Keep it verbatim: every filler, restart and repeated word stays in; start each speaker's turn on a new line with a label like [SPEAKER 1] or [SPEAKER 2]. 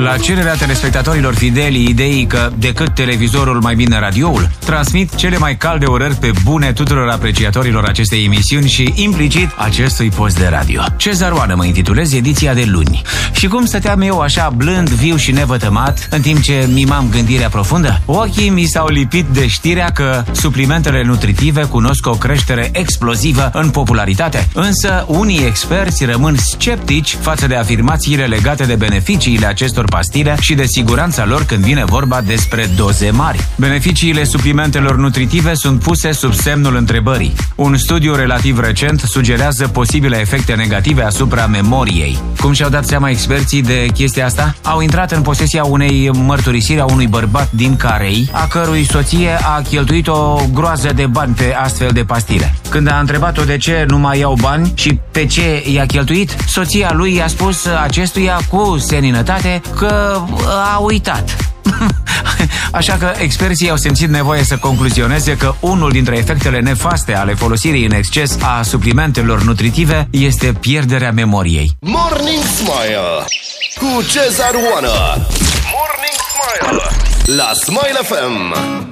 [SPEAKER 1] La cererea telespectatorilor fideli ideii că decât televizorul mai bine radioul, transmit cele mai calde urări pe bune tuturor apreciatorilor acestei emisiuni și implicit acestui post de radio. Cezar Oană mă intitulez, ediția de luni. Și cum stăteam eu așa blând, viu și nevătămat, în timp ce mimam gândirea profundă, ochii mi s-au lipit de știrea că suplimentele nutritive cunosc o creștere explozivă în popularitate, însă unii experți rămân sceptici față de afirmațiile legate de beneficiile acestor pastile și de siguranța lor când vine vorba despre doze mari. Beneficiile suplimentelor nutritive sunt puse sub semnul întrebării. Un studiu relativ recent sugerează posibile efecte negative asupra memoriei. Cum și-au dat seama experții de chestia asta? Au intrat în posesia unei mărturisiri a unui bărbat din Carei, a cărui soție a cheltuit o groază de bani pe astfel de pastile. Când a întrebat-o de ce nu mai iau bani și pe ce i-a cheltuit, soția lui i-a spus acestuia cu seninătate că a uitat. Așa că experții au simțit nevoie să concluzioneze că unul dintre efectele nefaste ale folosirii în exces a suplimentelor nutritive este pierderea memoriei.
[SPEAKER 2] Morning Smile cu Cezar Oană. Morning Smile la Smile F M.